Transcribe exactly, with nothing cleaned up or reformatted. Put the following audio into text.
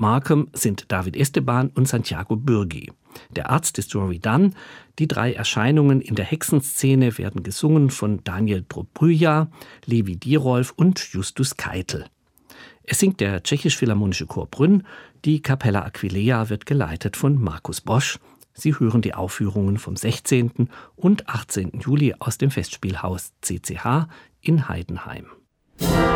Markham sind David Esteban und Santiago Bürgi. Der Arzt ist Jory Dunn. Die drei Erscheinungen in der Hexenszene werden gesungen von Daniel Dobryja, Levi Dirolf und Justus Keitel. Es singt der Tschechisch-Philharmonische Chor Brünn. Die Capella Aquileia wird geleitet von Markus Bosch. Sie hören die Aufführungen vom sechzehnten und achtzehnten Juli aus dem Festspielhaus C C H in Heidenheim.